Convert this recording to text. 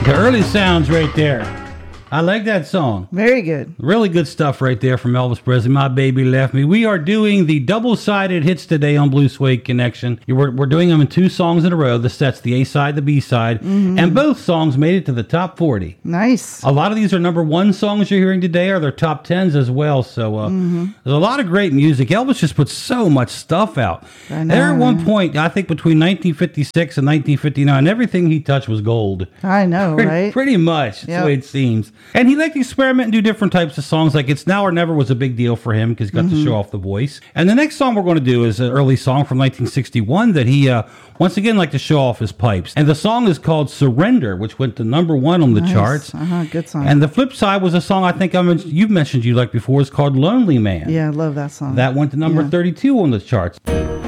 The early sounds right there. I like that song. Very good. Really good stuff right there from Elvis Presley. My Baby Left Me. We are doing the double-sided hits today on Blue Suede Connection. We're doing them in 2 songs in a row. That's the A side, the B side, and both songs made it to the top 40. Nice. A lot of these are number 1 songs you're hearing today, are their top 10s as well. So there's a lot of great music. Elvis just put so much stuff out. I know, There at one point, I think between 1956 and 1959, everything he touched was gold. I know, right? Pretty much. That's the way it seems. And he liked to experiment and do different types of songs. Like It's Now or Never was a big deal for him because he got to show off the voice. And the next song we're going to do is an early song from 1961 that he once again liked to show off his pipes. And the song is called Surrender, which went to number 1 on the charts. Good song. And the flip side was a song I think you've mentioned you like before. It's called Lonely Man. Yeah, I love that song. That went to number 32 on the charts.